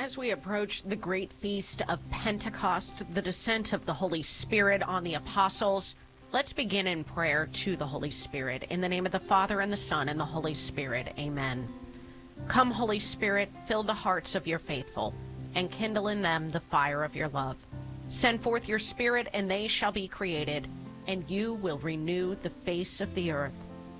as we approach the great feast of Pentecost, the descent of the Holy Spirit on the apostles, let's begin in prayer to the Holy Spirit. In the name of the Father, and the Son, and the Holy Spirit. Amen. Come, Holy Spirit, fill the hearts of your faithful, and kindle in them the fire of your love. Send forth your Spirit, and they shall be created, and you will renew the face of the earth.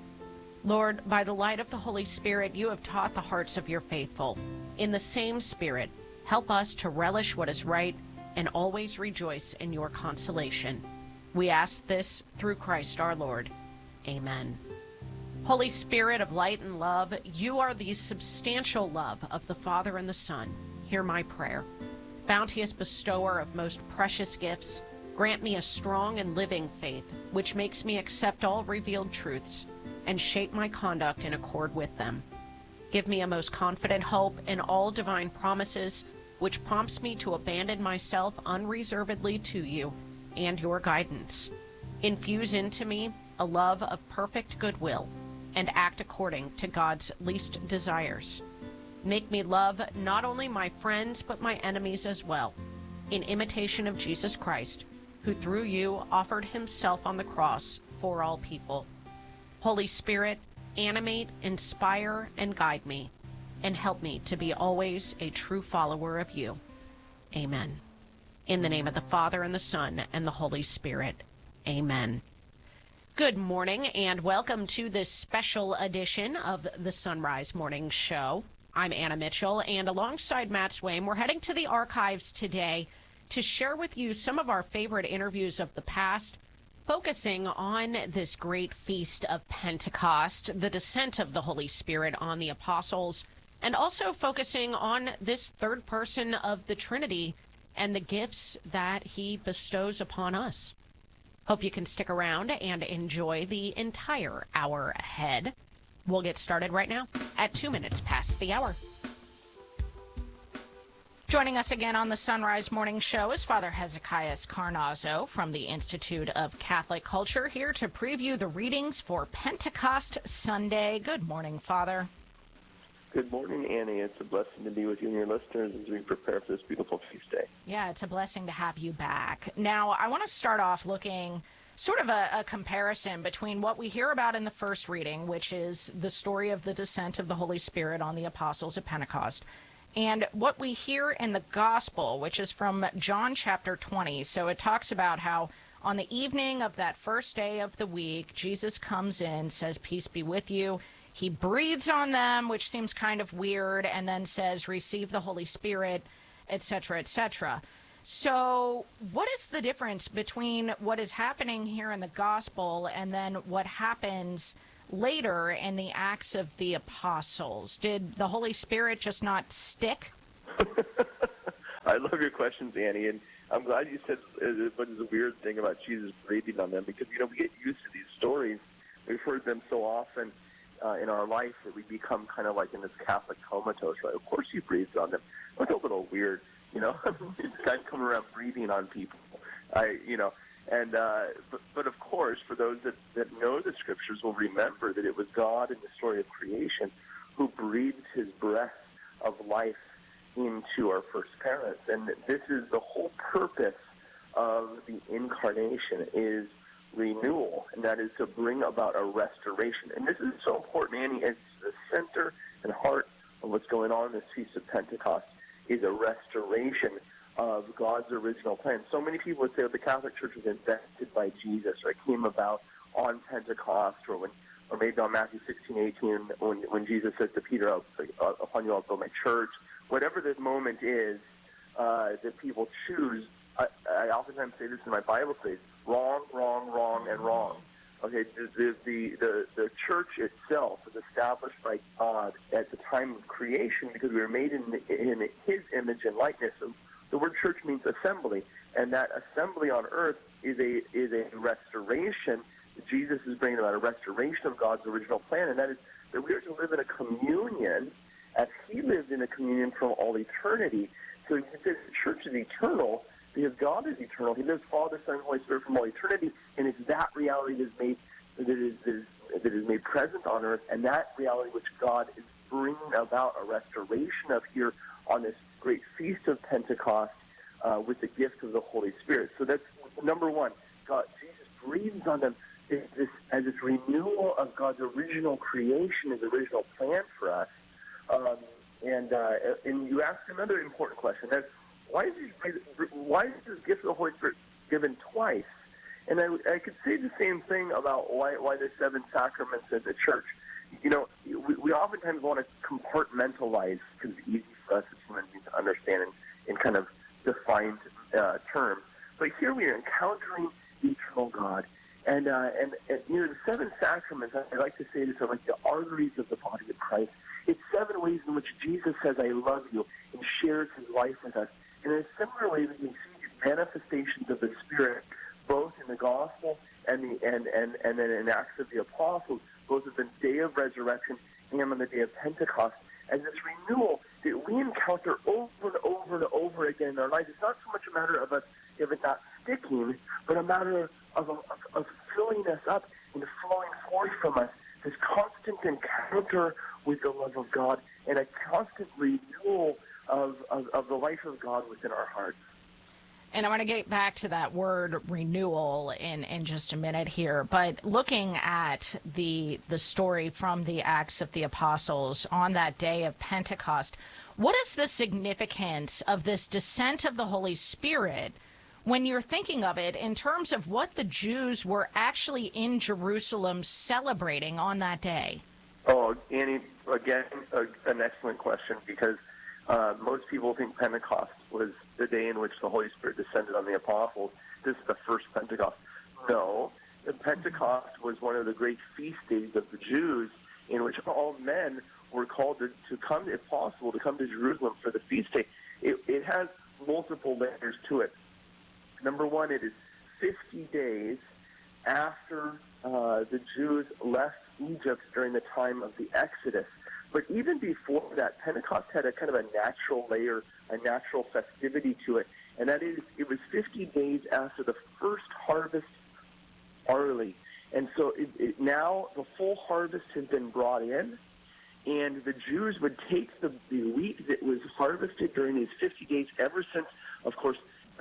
Lord, by the light of the Holy Spirit, you have taught the hearts of your faithful. In the same Spirit, help us to relish what is right and always rejoice in your consolation. We ask this through Christ our Lord. Amen. Holy Spirit of light and love, you are the substantial love of the Father and the Son. Hear my prayer. Bounteous bestower of most precious gifts, grant me a strong and living faith, which makes me accept all revealed truths and shape my conduct in accord with them. Give me a most confident hope in all divine promises, which prompts me to abandon myself unreservedly to you and your guidance. Infuse into me a love of perfect goodwill and act according to God's least desires. Make me love not only my friends, but my enemies as well, in imitation of Jesus Christ, who through you offered himself on the cross for all people. Holy Spirit, animate, inspire, and guide me, and help me to be always a true follower of you. Amen. In the name of the Father, and the Son, and the Holy Spirit. Amen. Good morning, and welcome to this special edition of the Sunrise Morning Show. I'm Anna Mitchell, and alongside Matt Swaim, we're heading to the archives today to share with you some of our favorite interviews of the past, focusing on this great feast of Pentecost, the descent of the Holy Spirit on the apostles, and also focusing on this third person of the Trinity and the gifts that he bestows upon us. Hope you can stick around and enjoy the entire hour ahead. We'll get started right now at 2 minutes past the hour. Joining us again on the Sunrise Morning Show is Father Hezekiah Carnazzo from the Institute of Catholic Culture, here to preview the readings for Pentecost Sunday. Good morning, Father. Good morning, Annie. It's a blessing to be with you and your listeners as we prepare for this beautiful feast day. Yeah, it's a blessing to have you back. Now, I want to start off looking sort of a comparison between what we hear about in the first reading, which is the story of the descent of the Holy Spirit on the apostles at Pentecost, and what we hear in the gospel, which is from John chapter 20. So it talks about how on the evening of that first day of the week, Jesus comes in, says, "Peace be with you." He breathes on them, which seems kind of weird, and then says, "Receive the Holy Spirit," etc., etc. So what is the difference between what is happening here in the gospel and then what happens later in the Acts of the Apostles? Did the Holy Spirit just not stick? I love your questions, Annie, and I'm glad you said what is the weird thing about Jesus breathing on them, because, we get used to these stories. We've heard them so often in our life that we become kind of like in this Catholic comatose, right? Of course he breathes on them. It's a little weird, this guy's coming around breathing on people, but of course, for those that know the Scriptures will remember that it was God in the story of creation who breathed his breath of life into our first parents. And this is the whole purpose of the incarnation, is renewal, and that is to bring about a restoration. And this is so important, Annie. It's the center and heart of what's going on in this Feast of Pentecost, is a restoration of God's original plan. So many people would say that the Catholic Church was invented by Jesus, or it came about on Pentecost, or maybe on Matthew 16:18, when Jesus says to Peter, "Upon you I'll build my church." Whatever the moment is that people choose, I oftentimes say this in my Bible studies: wrong, wrong, wrong, and wrong. Okay, the church itself was established by God at the time of creation because we were made in his image and likeness. So the word church means assembly, and that assembly on earth is a restoration. Jesus is bringing about a restoration of God's original plan, and that is that we are to live in a communion as he lived in a communion from all eternity. So you can say the church is eternal because God is eternal. He lives Father, Son, and Holy Spirit from all eternity, and it's that reality that is made present on earth, and that reality which God is bringing about a restoration of here on this great feast of Pentecost with the gift of the Holy Spirit. So that's number one. Jesus breathes on them as this renewal of God's original creation, His original plan for us. And you ask another important question: that's why is this gift of the Holy Spirit given twice? And I could say the same thing about why there's 7 sacraments in the church. You know, we oftentimes want to compartmentalize because it's easy for us as humans to understand in kind of defined terms. But here we are encountering the eternal God. And you know, the 7 sacraments, I like to say this, are like the arteries of the body of Christ. It's 7 ways in which Jesus says, I love you, and shares his life with us. And in a similar way, we can see these manifestations of the Spirit, both in the gospel and then in Acts of the Apostles, both at the day of resurrection and on the day of Pentecost, as this renewal that we encounter over and over and over again in our lives. It's not so much a matter of it not sticking, but a matter of filling us up and flowing forth from us, this constant encounter with the love of God and a constant renewal of the life of God within our hearts. And I want to get back to that word renewal in just a minute here. But looking at the story from the Acts of the Apostles on that day of Pentecost, what is the significance of this descent of the Holy Spirit when you're thinking of it in terms of what the Jews were actually in Jerusalem celebrating on that day? Oh, Annie, again, an excellent question, because most people think Pentecost was the day in which the Holy Spirit descended on the apostles. This is the first Pentecost. No, the Pentecost was one of the great feast days of the Jews in which all men were called to come, if possible, to come to Jerusalem for the feast day. It has multiple layers to it. Number one, it is 50 days after the Jews left Egypt during the time of the Exodus. But even before that, Pentecost had a kind of a natural layer, a natural festivity to it, and that is, it was 50 days after the first harvest barley. And so now the full harvest has been brought in, and the Jews would take the wheat that was harvested during these 50 days ever since, of course,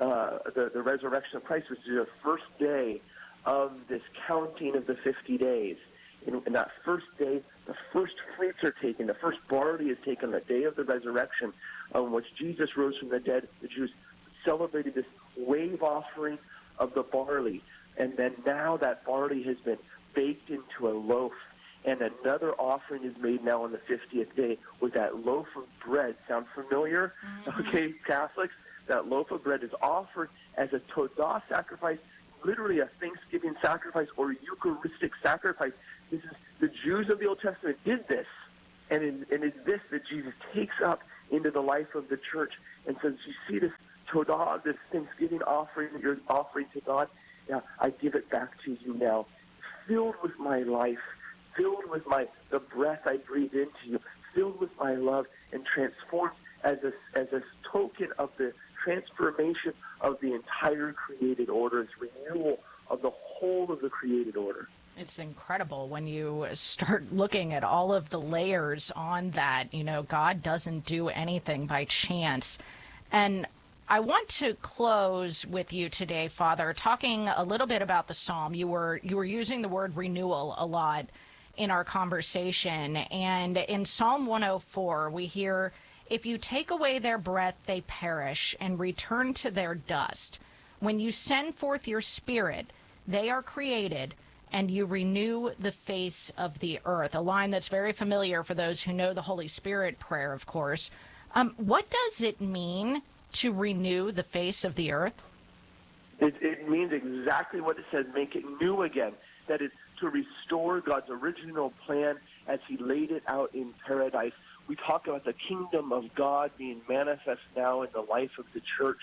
the resurrection of Christ, which is the first day of this counting of the 50 days. In that first day, the first fruits are taken, the first barley is taken, the day of the resurrection, on which Jesus rose from the dead. The Jews celebrated this wave offering of the barley, and then now that barley has been baked into a loaf, and another offering is made now on the 50th day with that loaf of bread. Sound familiar? Mm-hmm. Okay, Catholics, that loaf of bread is offered as a Todah sacrifice, literally a Thanksgiving sacrifice or Eucharistic sacrifice. This is the Jews of the Old Testament did this, and it's this that Jesus takes up into the life of the church and says, you see this Todah, this Thanksgiving offering that you're offering to God? Yeah, I give it back to you now, filled with my life, filled with the breath I breathe into you, filled with my love, and transformed as a token of the transformation of the entire created order. It's renewal of the whole of the created order. It's incredible when you start looking at all of the layers on that. You know, God doesn't do anything by chance. And I want to close with you today, Father, talking a little bit about the psalm. You were using the word renewal a lot in our conversation. And in Psalm 104, we hear, if you take away their breath, they perish and return to their dust. When you send forth your spirit, they are created, and you renew the face of the earth. A line that's very familiar for those who know the Holy Spirit prayer, of course. What does it mean to renew the face of the earth? It means exactly what it says, make it new again. That is, to restore God's original plan as he laid it out in paradise. We talk about the kingdom of God being manifest now in the life of the church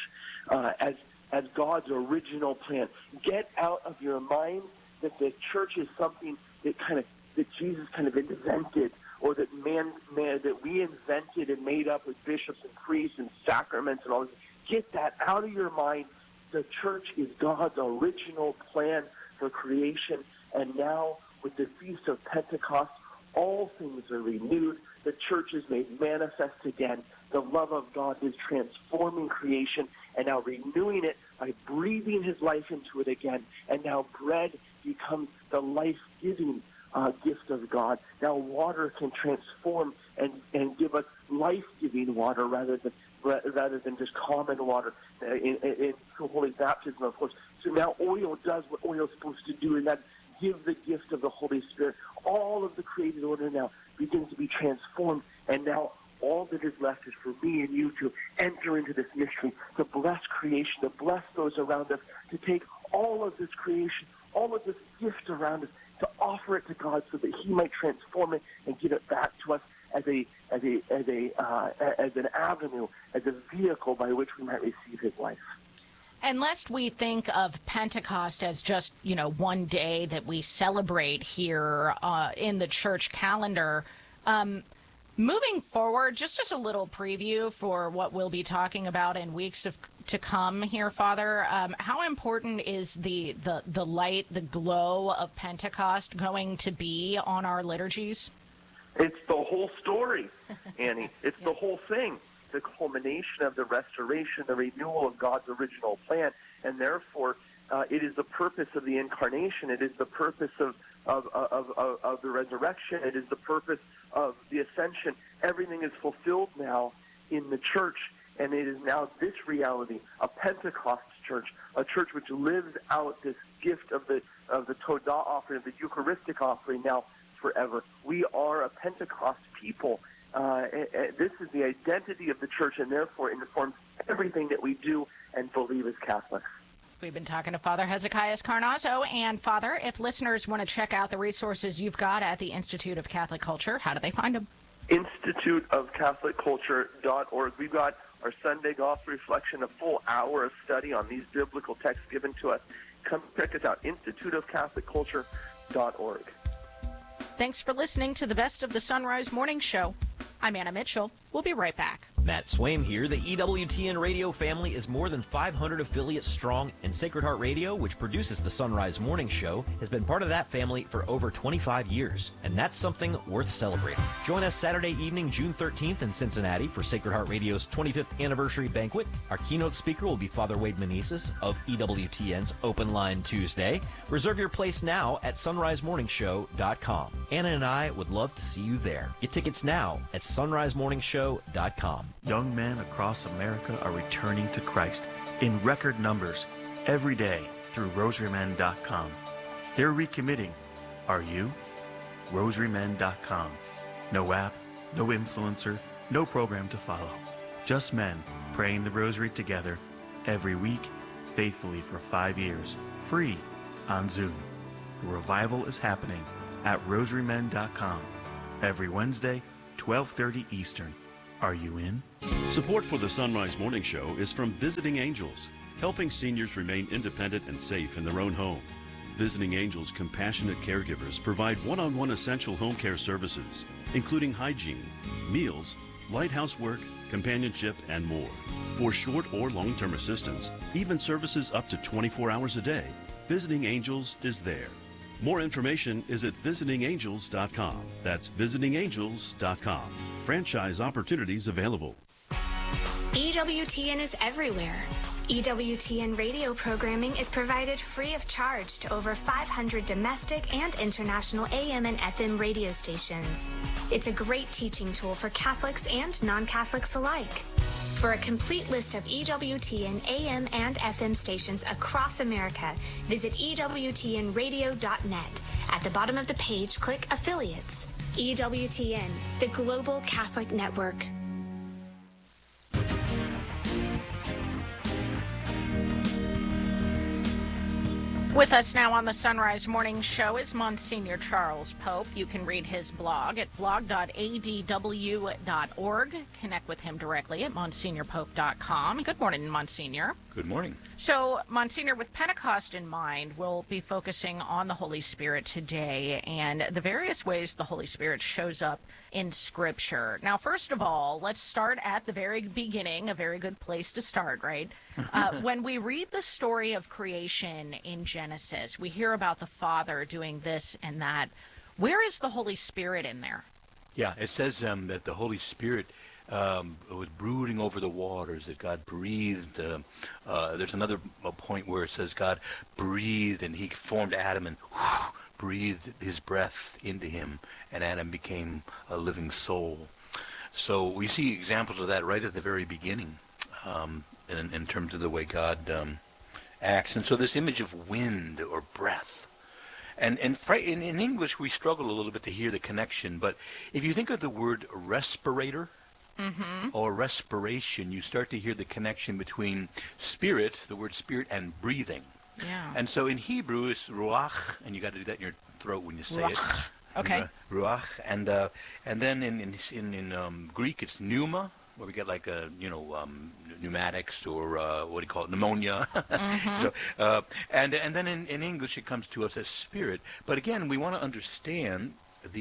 as God's original plan. Get out of your mind that the church is something that Jesus kind of invented, or that that we invented and made up with bishops and priests and sacraments and all this. Get that out of your mind. The church is God's original plan for creation, and now with the Feast of Pentecost, all things are renewed. The church is made manifest again. The love of God is transforming creation and now renewing it by breathing his life into it again. And now bread becomes the life-giving gift of God. Now water can transform and give us life-giving water rather than just common water in holy baptism, of course. So now oil does what oil is supposed to do, and that give the gift of the Holy Spirit. All of the created order now begins to be transformed, and now all that is left is for me and you to enter into this mystery, to bless creation, to bless those around us, to take all of this creation, all of this gift around us, to offer it to God so that he might transform it and give it back to us as an avenue, as a vehicle by which we might receive his life. And lest we think of Pentecost as just, one day that we celebrate here in the church calendar, moving forward, just as a little preview for what we'll be talking about in weeks to come here, Father, how important is the light, the glow of Pentecost going to be on our liturgies? It's the whole story, Annie. It's the whole thing. The culmination of the restoration, the renewal of God's original plan, and therefore it is the purpose of the incarnation. It is the purpose of the resurrection. It is the purpose of the ascension. Everything is fulfilled now in the church, and it is now this reality, a Pentecost church, a church which lives out this gift of the Todah offering, of the Eucharistic offering now forever. We are a Pentecost people. This is the identity of the church, and therefore it informs everything that we do and believe as Catholics. We've been talking to Father Hezekiah Carnazzo. And Father, if listeners want to check out the resources you've got at the Institute of Catholic Culture, how do they find them? instituteofcatholicculture.org. We've got our Sunday Gospel Reflection, a full hour of study on these biblical texts given to us. Come check us out, instituteofcatholicculture.org. Thanks for listening to the Best of the Sunrise Morning Show. I'm Anna Mitchell. We'll be right back. Matt Swaim here. The EWTN radio family is more than 500 affiliates strong, and Sacred Heart Radio, which produces the Sunrise Morning Show, has been part of that family for over 25 years, and that's something worth celebrating. Join us Saturday evening, June 13th in Cincinnati for Sacred Heart Radio's 25th anniversary banquet. Our keynote speaker will be Father Wade Meneses of EWTN's Open Line Tuesday. Reserve your place now at sunrisemorningshow.com. Anna and I would love to see you there. Get tickets now at sunrisemorningshow.com. Young men across America are returning to Christ in record numbers every day through rosarymen.com. They're recommitting. Are you? rosarymen.com. No app, no influencer, no program to follow. Just men praying the rosary together every week, faithfully for 5 years, free on Zoom. The revival is happening at rosarymen.com every Wednesday, 12:30 Eastern. Are you in? Support for the Sunrise Morning Show is from Visiting Angels, helping seniors remain independent and safe in their own home. Visiting Angels compassionate caregivers provide one-on-one essential home care services, including hygiene, meals, light housework, companionship, and more. For short or long-term assistance, even services up to 24 hours a day, Visiting Angels is there. More information is at visitingangels.com. That's visitingangels.com. Franchise opportunities available. EWTN is everywhere. EWTN radio programming is provided free of charge to over 500 domestic and international AM and FM radio stations. It's a great teaching tool for Catholics and non-Catholics alike. For a complete list of EWTN AM and FM stations across America, visit EWTNradio.net. At the bottom of the page, click Affiliates. EWTN, the Global Catholic Network. With us now on the Sunrise Morning Show is Monsignor Charles Pope. You can read his blog at blog.adw.org. Connect with him directly at monsignorpope.com. Good morning, Monsignor. Good morning. So, Monsignor, with Pentecost in mind, we'll be focusing on the Holy Spirit today and the various ways the Holy Spirit shows up in Scripture. Now, first of all, let's start at the very beginning, a very good place to start, right? When we read the story of creation in Genesis, we hear about the Father doing this and that. Where is the Holy Spirit in there? Yeah, it says that the Holy Spirit was brooding over the waters, that God breathed. There's another point where it says God breathed and he formed Adam and breathed his breath into him, and Adam became a living soul. So we see examples of that right at the very beginning in terms of the way God acts. And so this image of wind or breath, and in English we struggle a little bit to hear the connection, but if you think of the word respirator or respiration, you start to hear the connection between spirit, the word spirit, and breathing. Yeah. And so in Hebrew it's ruach, and you got to do that in your throat when you say Ruach. Okay. Ruach, and then in Greek it's pneuma, where we get like pneumatics or what do you call it, pneumonia. So, and then in English it comes to us as spirit. But again, we want to understand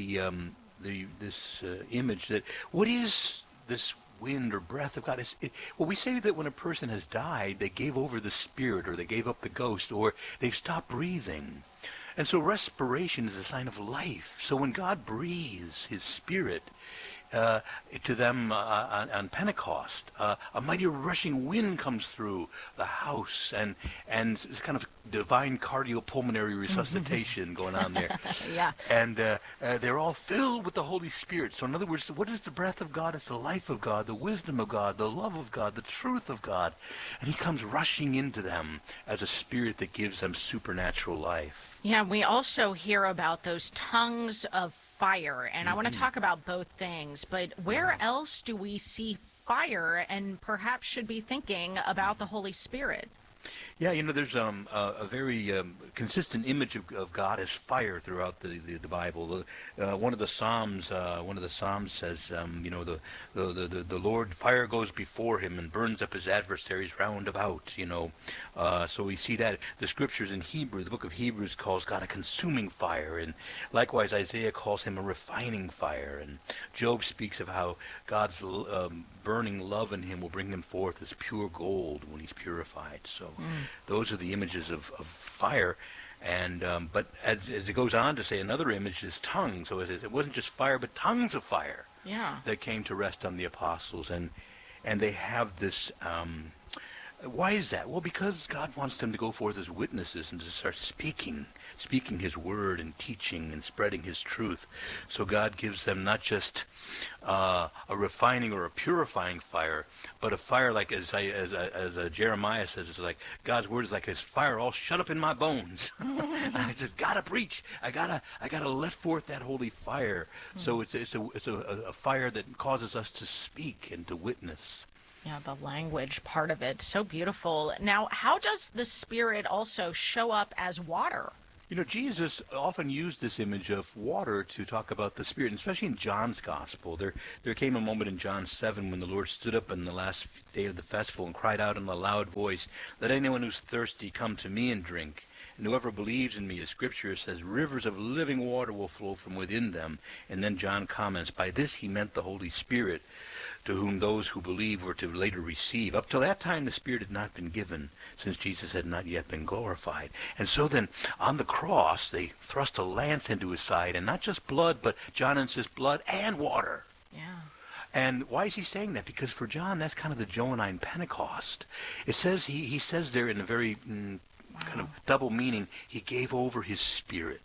this image that what is this wind or breath of God? Well, we say that when a person has died, they gave over the spirit, or they gave up the ghost, or they've stopped breathing. And so respiration is a sign of life. So when God breathes his spirit to them on Pentecost, a mighty rushing wind comes through the house, and it's kind of divine cardiopulmonary resuscitation going on there. Yeah. And they're all filled with the Holy Spirit. So in other words, what is the breath of God? It's the life of God, the wisdom of God, the love of God, the truth of God. And he comes rushing into them as a spirit that gives them supernatural life. Yeah, we also hear about those tongues of fire, and I want to talk about both things, but where else do we see fire, and perhaps should be thinking about the Holy Spirit? Yeah, there's a very consistent image of God as fire throughout the Bible. One of the Psalms says, the Lord, fire goes before him and burns up his adversaries round about. So we see that the scriptures in Hebrew, the book of Hebrews calls God a consuming fire, and likewise Isaiah calls him a refining fire, and Job speaks of how God's burning love in him will bring him forth as pure gold when he's purified. So those are the images of fire. And but as it goes on to say, another image is tongues. So it wasn't just fire, but tongues of fire that came to rest on the apostles. And they have this... why is that? Well, because God wants them to go forth as witnesses and to start speaking his word and teaching and spreading his truth. So God gives them not just a refining or a purifying fire, but a fire like, as Jeremiah says, it's like God's word is like his fire all shut up in my bones. I just gotta preach. I gotta let forth that holy fire. So it's a fire that causes us to speak and to witness. Yeah, the language part of it, so beautiful. Now, how does the Spirit also show up as water? Jesus often used this image of water to talk about the Spirit, and especially in John's Gospel. There came a moment in John 7 when the Lord stood up on the last day of the festival and cried out in a loud voice, "Let anyone who's thirsty come to me and drink. And whoever believes in me," as Scripture says, "rivers of living water will flow from within them." And then John comments, by this he meant the Holy Spirit, to whom those who believe were to later receive. Up till that time, the Spirit had not been given, since Jesus had not yet been glorified. And so then, on the cross, they thrust a lance into his side, and not just blood, but John insists blood and water. Yeah. And why is he saying that? Because for John, that's kind of the Johannine Pentecost. It says, he says there in a very kind of double meaning, he gave over his spirit.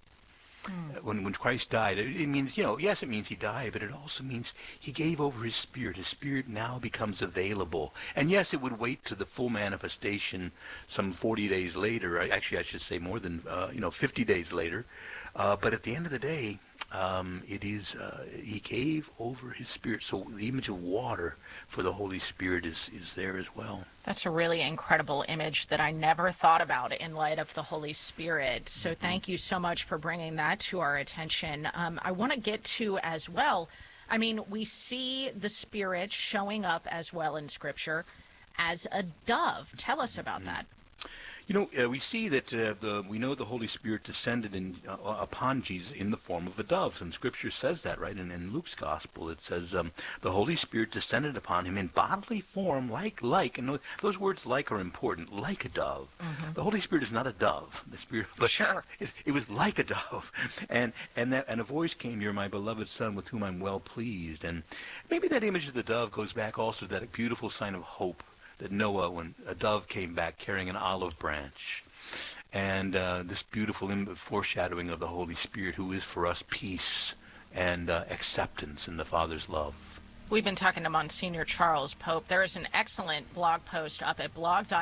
When Christ died, it means, yes, it means he died, but it also means he gave over his spirit. His spirit now becomes available. And yes, it would wait to the full manifestation some 40 days later. Actually, I should say more than, 50 days later. But at the end of the day, it is, he gave over his spirit. So the image of water for the Holy Spirit is there as well. That's a really incredible image that I never thought about in light of the Holy Spirit. So thank you so much for bringing that to our attention. I want to get to as well, we see the Spirit showing up as well in Scripture as a dove. Tell us about that. We see that we know the Holy Spirit descended upon Jesus in the form of a dove, and Scripture says that, right? And in Luke's Gospel, it says the Holy Spirit descended upon him in bodily form, like, and those words "like" are important, like a dove. Mm-hmm. The Holy Spirit is not a dove, the Spirit, but sure, it was like a dove, and a voice came, "You're my beloved Son, with whom I'm well pleased." And maybe that image of the dove goes back also to that beautiful sign of hope that Noah, when a dove came back carrying an olive branch, and this beautiful foreshadowing of the Holy Spirit, who is for us peace and acceptance in the Father's love. We've been talking to Monsignor Charles Pope. There is an excellent blog post up at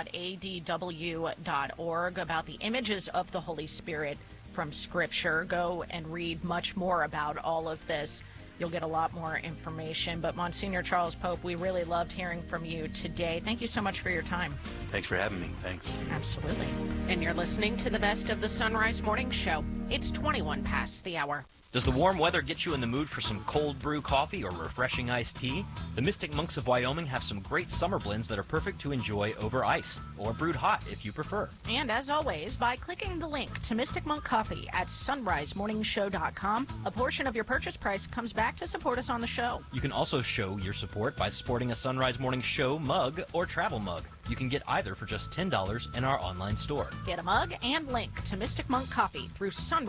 blog.adw.org about the images of the Holy Spirit from Scripture. Go and read much more about all of this. You'll get a lot more information. But Monsignor Charles Pope, we really loved hearing from you today. Thank you so much for your time. Thanks for having me. Thanks. Absolutely. And you're listening to the best of the Sunrise Morning Show. It's 21 past the hour. Does the warm weather get you in the mood for some cold brew coffee or refreshing iced tea? The Mystic Monks of Wyoming have some great summer blends that are perfect to enjoy over ice, or brewed hot if you prefer. And as always, by clicking the link to Mystic Monk Coffee at sunrisemorningshow.com, a portion of your purchase price comes back to support us on the show. You can also show your support by supporting a Sunrise Morning Show mug or travel mug. You can get either for just $10 in our online store. Get a mug and link to Mystic Monk Coffee through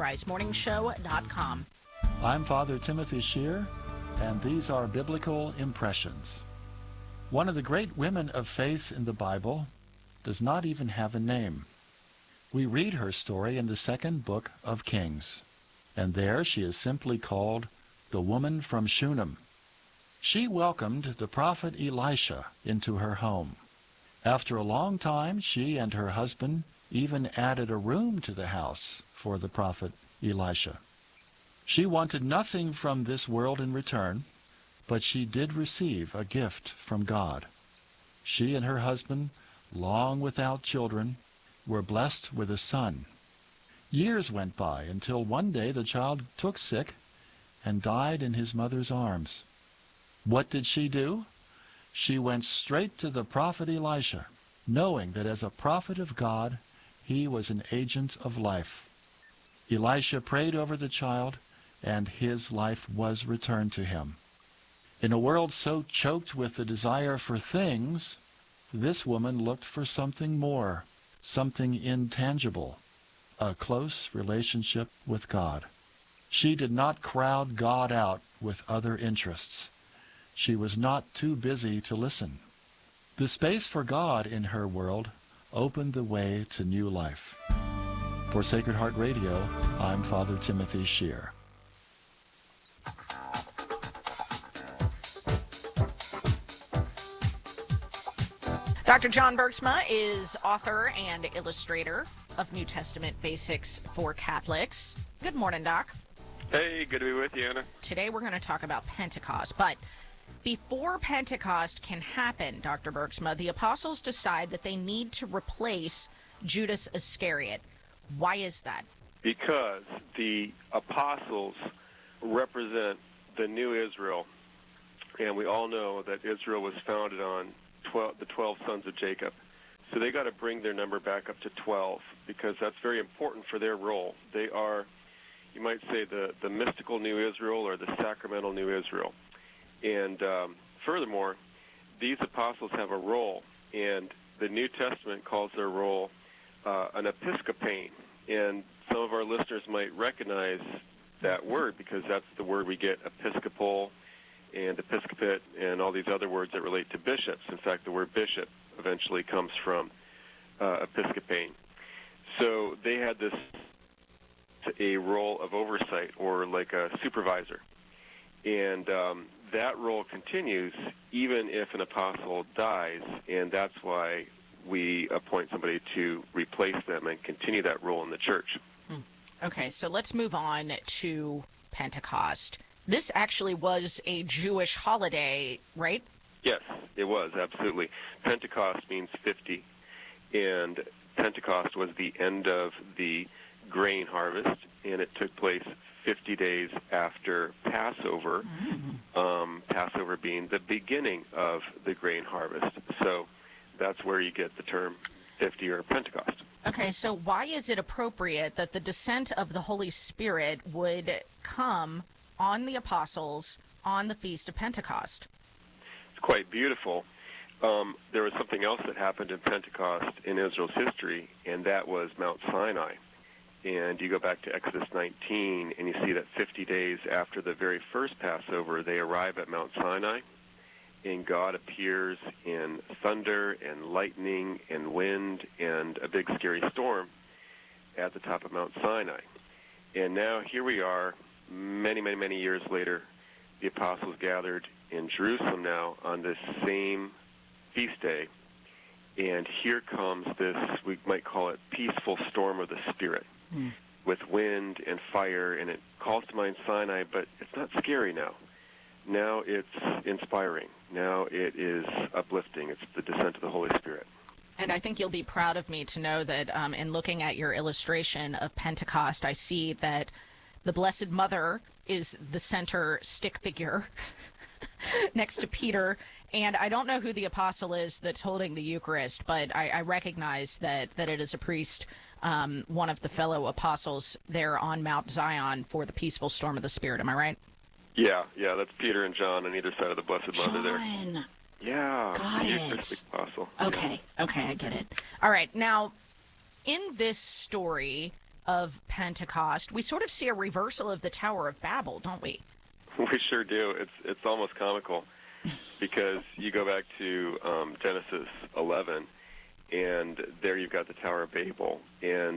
sunrisemorningshow.com. I'm Father Timothy Shear, and these are Biblical Impressions. One of the great women of faith in the Bible does not even have a name. We read her story in the second book of Kings, and there she is simply called the woman from Shunem. She welcomed the prophet Elisha into her home. After a long time, she and her husband even added a room to the house for the prophet Elisha. She wanted nothing from this world in return, but she did receive a gift from God. She and her husband, long without children, were blessed with a son. Years went by until one day the child took sick and died in his mother's arms. What did she do? She went straight to the prophet Elisha, knowing that as a prophet of God, he was an agent of life. Elisha prayed over the child, and his life was returned to him. In a world so choked with the desire for things, this woman looked for something more, something intangible, a close relationship with God. She did not crowd God out with other interests. She was not too busy to listen. The space for God in her world opened the way to new life. For Sacred Heart Radio, I'm Father Timothy Shear. Dr. John Bergsma is author and illustrator of New Testament Basics for Catholics. Good morning, Doc. Hey, good to be with you, Anna. Today we're going to talk about Pentecost, but before Pentecost can happen, Dr. Bergsma, the apostles decide that they need to replace Judas Iscariot. Why is that? Because the apostles represent the new Israel, and we all know that Israel was founded on the 12 sons of Jacob. So they got to bring their number back up to 12 because that's very important for their role. They are, you might say, the mystical new Israel or the sacramental new Israel. And furthermore, these apostles have a role, and the New Testament calls their role an episcopane. And some of our listeners might recognize that word because that's the word we get episcopal and episcopate and all these other words that relate to bishops. In fact, the word bishop eventually comes from episcopane. So they had a role of oversight or like a supervisor. And that role continues even if an apostle dies, and that's why we appoint somebody to replace them and continue that role in the church. Okay, so let's move on to Pentecost. This actually was a Jewish holiday, right? Yes, it was, absolutely. Pentecost means 50, and Pentecost was the end of the grain harvest, and it took place 50 days after Passover, Passover being the beginning of the grain harvest. So that's where you get the term 50 or Pentecost. Okay, so why is it appropriate that the descent of the Holy Spirit would come on the apostles on the Feast of Pentecost? It's quite beautiful. There was something else that happened in Pentecost in Israel's history, and that was Mount Sinai. And you go back to Exodus 19, and you see that 50 days after the very first Passover, they arrive at Mount Sinai, and God appears in thunder and lightning and wind and a big scary storm at the top of Mount Sinai. And now here we are, many, many, many years later, the apostles gathered in Jerusalem now on this same feast day, and here comes this, we might call it, peaceful storm of the Spirit, with wind and fire, and it calls to mind Sinai, but it's not scary now. Now it's inspiring. Now it is uplifting. It's the descent of the Holy Spirit. And I think you'll be proud of me to know that in looking at your illustration of Pentecost, I see that the Blessed Mother is the center stick figure next to Peter. And I don't know who the apostle is that's holding the Eucharist, but I recognize that it is a priest, one of the fellow apostles there on Mount Zion for the peaceful storm of the Spirit. Am I right? Yeah, that's Peter and John on either side of the Blessed Mother there. John. Yeah. Got the it. Eucharistic apostle. Okay, I get it. All right, now, in this story of Pentecost, we sort of see a reversal of the Tower of Babel, don't we? We sure do. It's almost comical because you go back to Genesis 11, and there you've got the Tower of Babel, and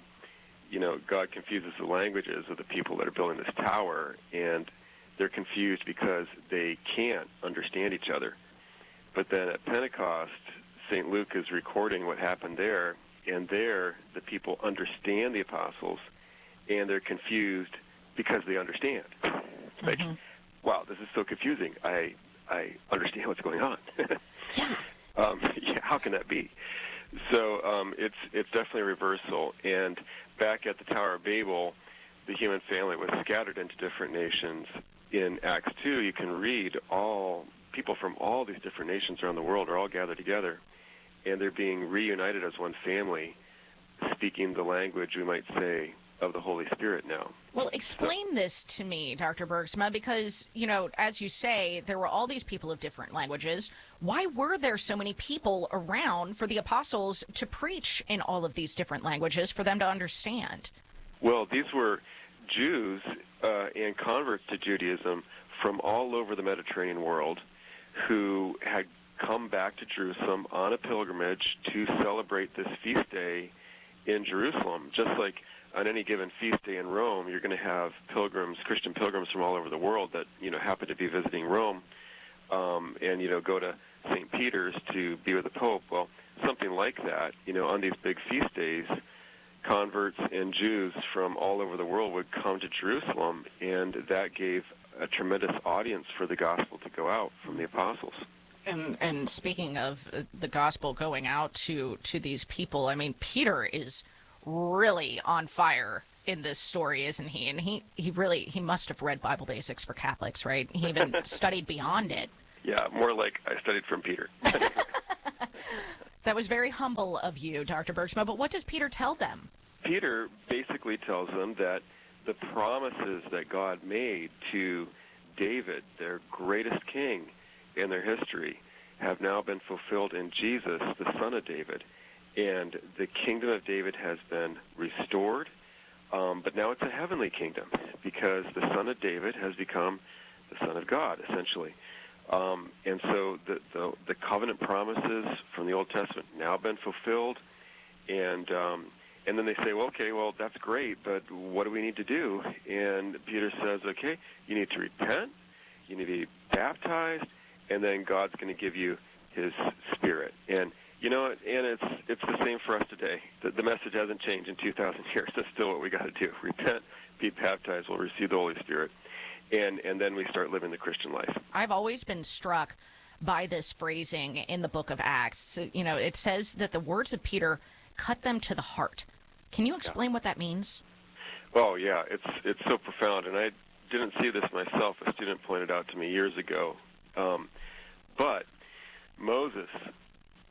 God confuses the languages of the people that are building this tower, and they're confused because they can't understand each other. But then at Pentecost, St. Luke is recording what happened there, and there the people understand the apostles, and they're confused because they understand. It's like, wow, this is so confusing. I understand what's going on. Yeah. How can that be? So it's definitely a reversal. And back at the Tower of Babel, the human family was scattered into different nations. In Acts 2, you can read all people from all these different nations around the world are all gathered together, and they're being reunited as one family, speaking the language, we might say, of the Holy Spirit now. Well, explain this to me, Dr. Bergsma, because, as you say, there were all these people of different languages. Why were there so many people around for the apostles to preach in all of these different languages for them to understand? Well, these were Jews and converts to Judaism from all over the Mediterranean world who had come back to Jerusalem on a pilgrimage to celebrate this feast day in Jerusalem. Just like on any given feast day in Rome, you're going to have pilgrims, Christian pilgrims from all over the world that, happen to be visiting Rome and, go to St. Peter's to be with the Pope. Well, something like that, on these big feast days, converts and Jews from all over the world would come to Jerusalem, and that gave a tremendous audience for the gospel to go out from the apostles. And speaking of the gospel going out to these people, I mean, Peter is really on fire in this story, isn't he? And he must have read Bible Basics for Catholics, right? He even studied beyond it. Yeah, more like I studied from Peter. That was very humble of you, Dr. Bergsma, but what does Peter tell them? Peter basically tells them that the promises that God made to David, their greatest king in their history, have now been fulfilled in Jesus, the Son of David. And the kingdom of David has been restored, but now it's a heavenly kingdom because the Son of David has become the Son of God, essentially. And so the covenant promises from the Old Testament now been fulfilled, and then they say, well, that's great, but what do we need to do? And Peter says, okay, you need to repent, you need to be baptized, and then God's going to give you His Spirit. And and it's the same for us today. The message hasn't changed in 2,000 years. That's still what we got to do: repent, be baptized, we'll receive the Holy Spirit. And then we start living the Christian life. I've always been struck by this phrasing in the book of Acts. It says that the words of Peter cut them to the heart. Can you explain what that means? Oh, yeah. It's so profound, and I didn't see this myself. A student pointed out to me years ago. But Moses,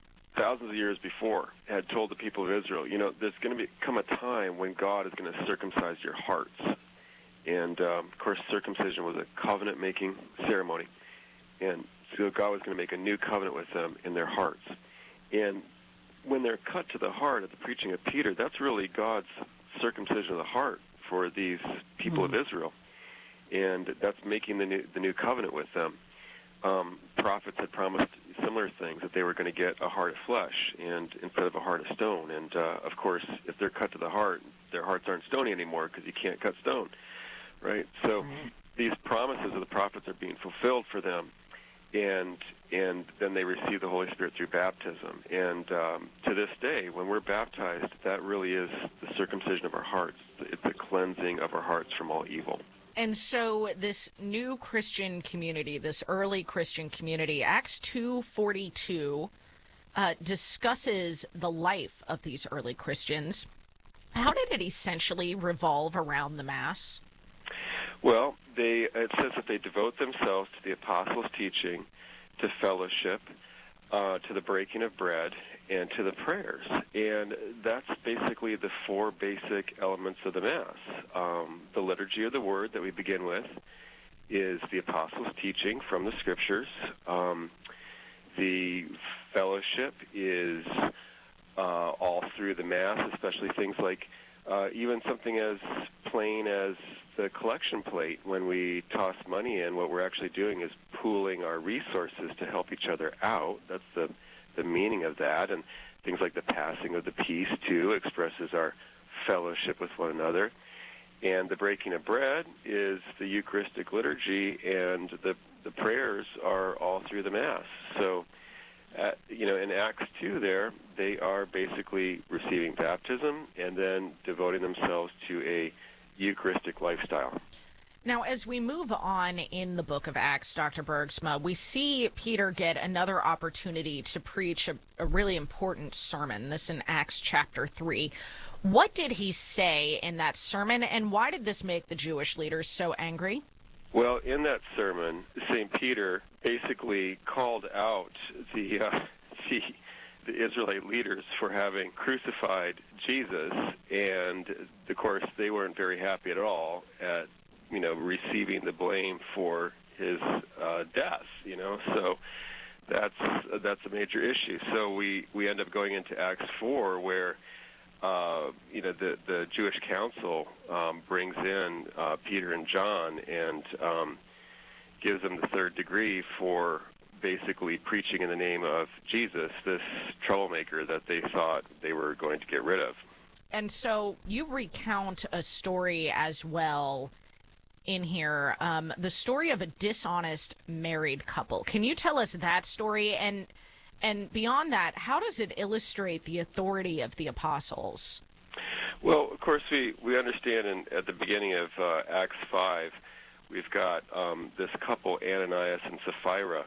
thousands of years before, had told the people of Israel, there's going to come a time when God is going to circumcise your hearts. And, of course, circumcision was a covenant-making ceremony. And so God was going to make a new covenant with them in their hearts. And when they're cut to the heart at the preaching of Peter, that's really God's circumcision of the heart for these people of Israel. And that's making the new covenant with them. Prophets had promised similar things, that they were going to get a heart of flesh and instead of a heart of stone. And, of course, if they're cut to the heart, their hearts aren't stony anymore because you can't cut stone, right? So these promises of the prophets are being fulfilled for them, and then they receive the Holy Spirit through baptism. And to this day, when we're baptized, that really is the circumcision of our hearts. It's the cleansing of our hearts from all evil. And so this new Christian community, this early Christian community, Acts 2:42 discusses the life of these early Christians. How did it essentially revolve around the Mass? Well, it says that they devote themselves to the apostles' teaching, to fellowship, to the breaking of bread, and to the prayers. And that's basically the four basic elements of the Mass. The liturgy of the Word that we begin with is the apostles' teaching from the Scriptures. The fellowship is all through the Mass, especially things like even something as plain as the collection plate. When we toss money in, what we're actually doing is pooling our resources to help each other out. That's the meaning of that. And things like the passing of the peace, too, expresses our fellowship with one another. And the breaking of bread is the Eucharistic liturgy, and the prayers are all through the Mass. So, in Acts 2 there, they are basically receiving baptism and then devoting themselves to a Eucharistic lifestyle. Now, as we move on in the book of Acts, Dr. Bergsma, we see Peter get another opportunity to preach a really important sermon, this in Acts chapter 3. What did he say in that sermon, and why did this make the Jewish leaders so angry? Well, in that sermon, St. Peter basically called out the Israelite leaders for having crucified Jesus, and, of course, they weren't very happy at all at receiving the blame for his death, so that's a major issue. So we end up going into Acts 4 where, the Jewish council brings in Peter and John and gives them the third degree for basically preaching in the name of Jesus, this troublemaker that they thought they were going to get rid of. And so you recount a story as well in here, the story of a dishonest married couple. Can you tell us that story? And beyond that, how does it illustrate the authority of the apostles? Well, of course, we understand at the beginning of Acts 5, we've got this couple, Ananias and Sapphira,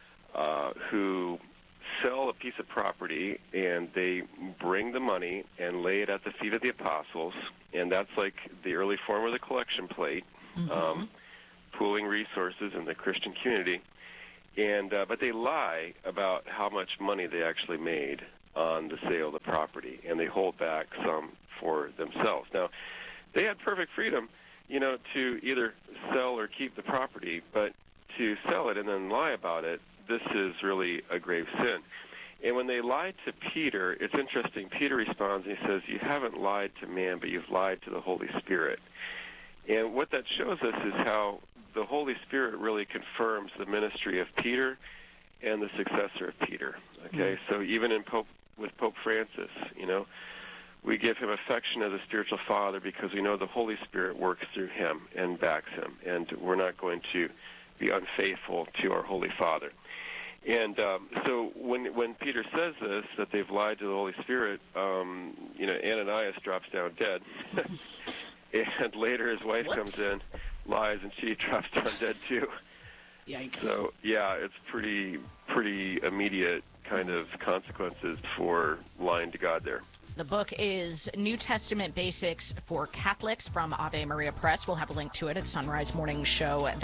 who sell a piece of property, and they bring the money and lay it at the feet of the apostles, and that's like the early form of the collection plate. Pooling resources in the Christian community, and but they lie about how much money they actually made on the sale of the property, and they hold back some for themselves. Now, they had perfect freedom, to either sell or keep the property, but to sell it and then lie about it, this is really a grave sin. And when they lied to Peter, it's interesting. Peter responds and he says, "You haven't lied to man, but you've lied to the Holy Spirit." And what that shows us is how the Holy Spirit really confirms the ministry of Peter and the successor of Peter. Okay, so even with Pope Francis, we give him affection as a spiritual father because we know the Holy Spirit works through him and backs him, and we're not going to be unfaithful to our Holy Father. And so when Peter says this, that they've lied to the Holy Spirit, Ananias drops down dead. And later his wife comes in, lies, and she drops down dead too. Yikes. So, yeah, it's pretty immediate kind of consequences for lying to God there. The book is New Testament Basics for Catholics from Ave Maria Press. We'll have a link to it at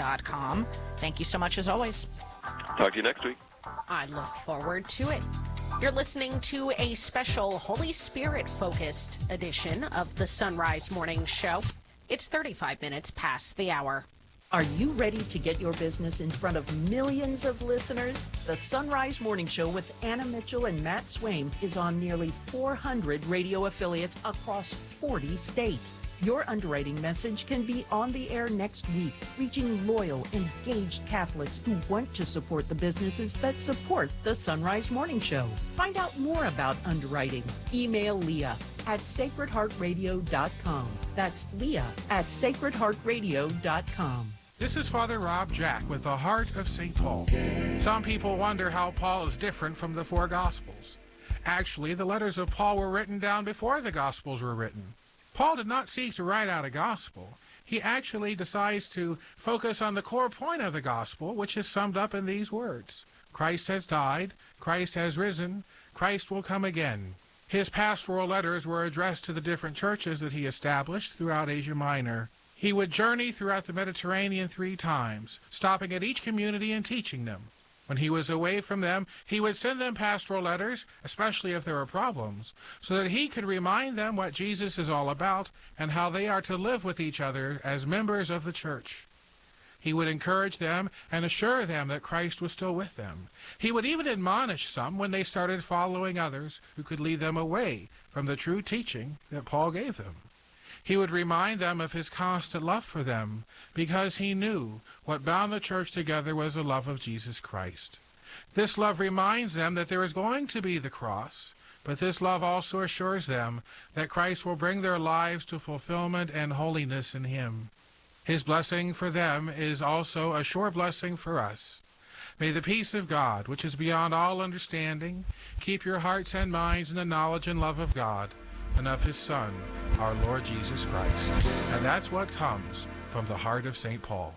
sunrisemorningshow.com. Thank you so much, as always. Talk to you next week. I look forward to it. You're listening to a special Holy Spirit-focused edition of the Sunrise Morning Show. It's 35 minutes past the hour. Are you ready to get your business in front of millions of listeners? The Sunrise Morning Show with Anna Mitchell and Matt Swaim is on nearly 400 radio affiliates across 40 states. Your underwriting message can be on the air next week, reaching loyal, engaged Catholics who want to support the businesses that support the Sunrise Morning Show. Find out more about underwriting. Email Leah at sacredheartradio.com. That's Leah at sacredheartradio.com. This is Father Rob Jack with the Heart of St. Paul. Some people wonder how Paul is different from the four Gospels. Actually, the letters of Paul were written down before the Gospels were written. Paul did not seek to write out a gospel. He actually decides to focus on the core point of the gospel, which is summed up in these words. Christ has died, Christ has risen, Christ will come again. His pastoral letters were addressed to the different churches that he established throughout Asia Minor. He would journey throughout the Mediterranean 3 times, stopping at each community and teaching them. When he was away from them, he would send them pastoral letters, especially if there were problems, so that he could remind them what Jesus is all about and how they are to live with each other as members of the church. He would encourage them and assure them that Christ was still with them. He would even admonish some when they started following others who could lead them away from the true teaching that Paul gave them. He would remind them of his constant love for them, because he knew what bound the church together was the love of Jesus Christ. This love reminds them that there is going to be the cross, but this love also assures them that Christ will bring their lives to fulfillment and holiness in him. His blessing for them is also a sure blessing for us. May the peace of God, which is beyond all understanding, keep your hearts and minds in the knowledge and love of God and of his Son, our Lord Jesus Christ. And that's what comes from the heart of St. Paul.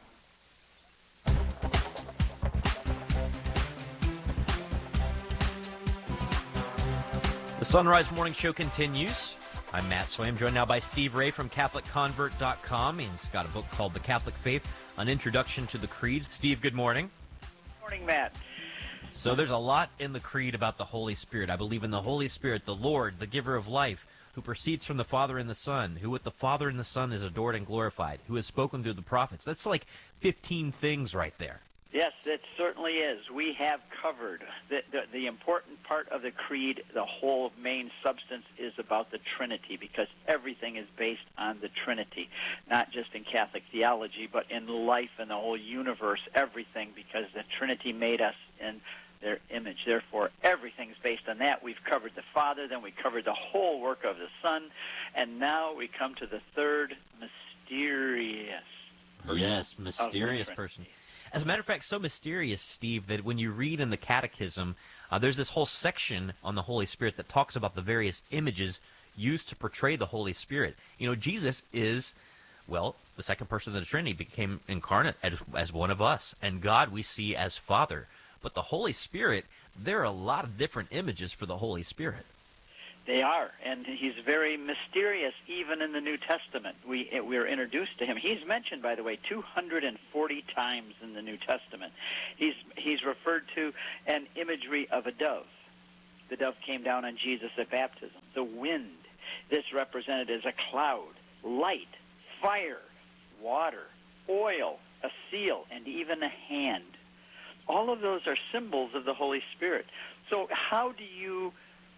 The Sunrise Morning Show continues. I'm Matt Swaim, joined now by Steve Ray from CatholicConvert.com. He's got a book called The Catholic Faith, An Introduction to the Creeds. Steve, good morning. Good morning, Matt. So there's a lot in the creed about the Holy Spirit. I believe in the Holy Spirit, the Lord, the giver of life, who proceeds from the Father and the Son, who with the Father and the Son is adored and glorified, who has spoken through the prophets. That's like 15 things right there. Yes, it certainly is. We have covered the important part of the creed. The whole main substance is about the Trinity, because everything is based on the Trinity, not just in Catholic theology, but in life and the whole universe, everything, because the Trinity made us in their image. Therefore, everything's based on that. We've covered the Father, then we covered the whole work of the Son, and now we come to the third mysterious person. Yes, mysterious person. As a matter of fact, so mysterious, Steve, that when you read in the Catechism, there's this whole section on the Holy Spirit that talks about the various images used to portray the Holy Spirit. You know, Jesus is, well, the second person of the Trinity, became incarnate as one of us, and God we see as Father. But the Holy Spirit, there are a lot of different images for the Holy Spirit. They are, and he's very mysterious even in the New Testament. We're introduced to him. He's mentioned, by the way, 240 times in the New Testament. He's referred to an imagery of a dove. The dove came down on Jesus at baptism. The wind, this represented as a cloud, light, fire, water, oil, a seal, and even a hand. All of those are symbols of the Holy Spirit. So how do you,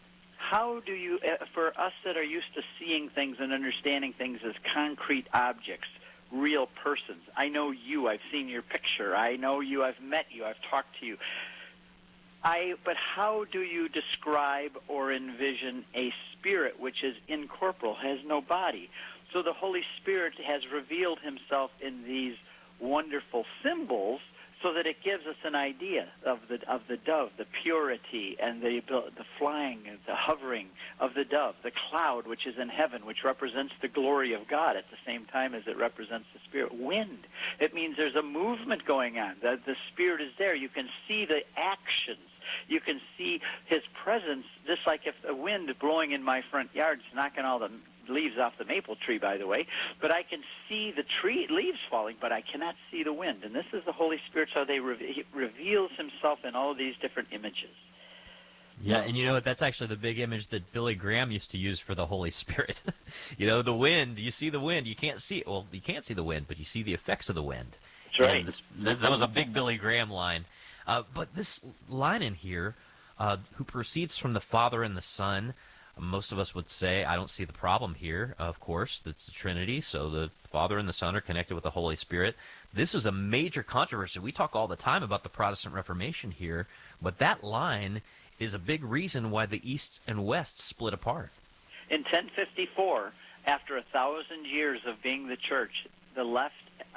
for us that are used to seeing things and understanding things as concrete objects, real persons, I know you, I've seen your picture, I know you, I've met you, I've talked to you, but how do you describe or envision a spirit which is incorporeal, has no body? So the Holy Spirit has revealed himself in these wonderful symbols, so that it gives us an idea of the dove, the purity and the flying, the hovering of the dove, the cloud which is in heaven, which represents the glory of God at the same time as it represents the Spirit. Wind, it means there's a movement going on. The Spirit is there. You can see the actions. You can see his presence, just like if the wind blowing in my front yard is knocking all the leaves off the maple tree, by the way, but I can see the tree leaves falling, but I cannot see the wind. And this is the Holy Spirit, so he reveals himself in all of these different images. Yeah, and you know what? That's actually the big image that Billy Graham used to use for the Holy Spirit. You know, the wind, you see the wind. You can't see it. Well, you can't see the wind, but you see the effects of the wind. That's right. And that was a big Billy Graham line. But this line in here, who proceeds from the Father and the Son, most of us would say, I don't see the problem here, of course. It's the Trinity, so the Father and the Son are connected with the Holy Spirit. This is a major controversy. We talk all the time about the Protestant Reformation here, but that line is a big reason why the East and West split apart. In 1054, after 1,000 years of being the church, the left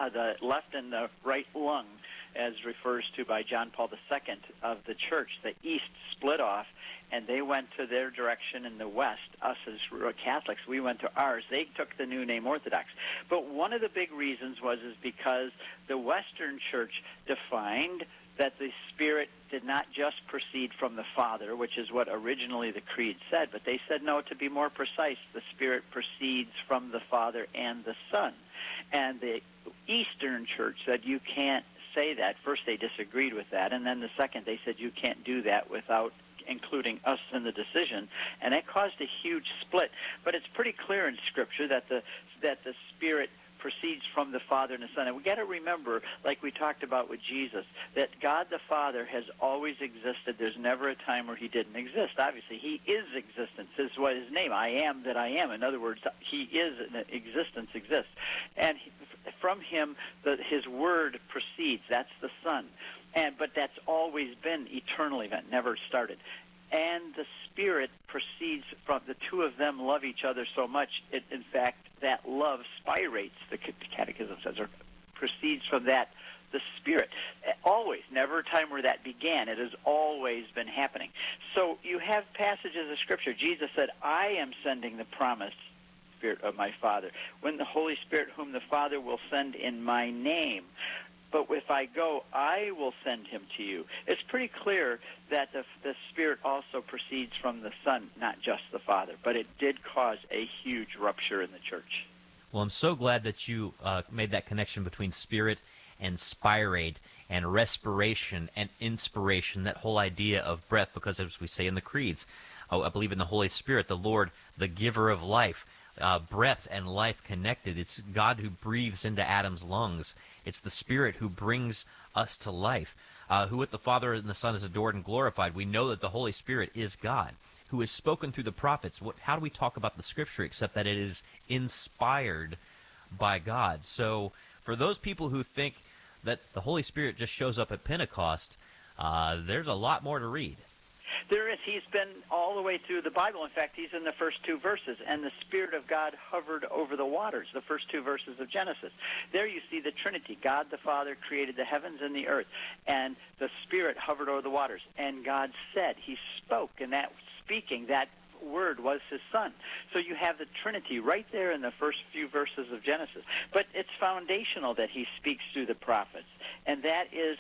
and the right lung, as refers to by John Paul II of the church, the East split off, and they went to their direction in the West. Us as Catholics, we went to ours. They took the new name Orthodox. But one of the big reasons is because the Western Church defined that the Spirit did not just proceed from the Father, which is what originally the Creed said, but they said, no, to be more precise, the Spirit proceeds from the Father and the Son. And the Eastern Church said you can't say that. First, they disagreed with that, and then the second, they said you can't do that without including us in the decision, and that caused a huge split. But it's pretty clear in Scripture that the Spirit proceeds from the Father and the Son. And we got to remember, like we talked about with Jesus, that God the Father has always existed. There's never a time where he didn't exist. Obviously, he is existence. This is what his name, I am that I am. In other words, he is, existence exists. And from him, his word proceeds. That's the Son. But that's always been eternal event, never started. And the Spirit proceeds from, the two of them love each other so much, in fact, that love spirates, the Catechism says, or proceeds from that, the Spirit. Always, never a time where that began. It has always been happening. So you have passages of Scripture. Jesus said, I am sending the promised Spirit of my Father, when the Holy Spirit whom the Father will send in my name. But if I go, I will send him to you. It's pretty clear that the Spirit also proceeds from the Son, not just the Father. But it did cause a huge rupture in the church. Well, I'm so glad that you made that connection between Spirit and spirate and respiration and inspiration, that whole idea of breath, because as we say in the creeds, I believe in the Holy Spirit, the Lord, the giver of life. Breath and life connected. It's God who breathes into Adam's lungs. It's the Spirit who brings us to life, who with the Father and the Son is adored and glorified. We know that the Holy Spirit is God, who has spoken through the prophets. How do we talk about the Scripture except that it is inspired by God? So for those people who think that the Holy Spirit just shows up at Pentecost, there's a lot more to read. There is. He's been all the way through the Bible. In fact, he's in the first two verses. And the Spirit of God hovered over the waters, the first two verses of Genesis. There you see the Trinity. God the Father created the heavens and the earth. And the Spirit hovered over the waters. And God said, he spoke. And that speaking, that word was his Son. So you have the Trinity right there in the first few verses of Genesis. But it's foundational that he speaks through the prophets. And that is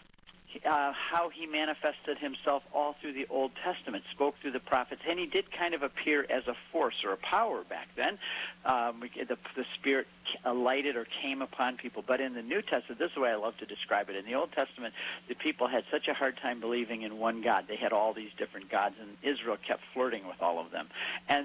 how he manifested himself all through the Old Testament, spoke through the prophets, and he did kind of appear as a force or a power back then. The Spirit alighted or came upon people. But in the New Testament, this is the way I love to describe it. In the Old Testament, the people had such a hard time believing in one God. They had all these different gods, and Israel kept flirting with all of them. And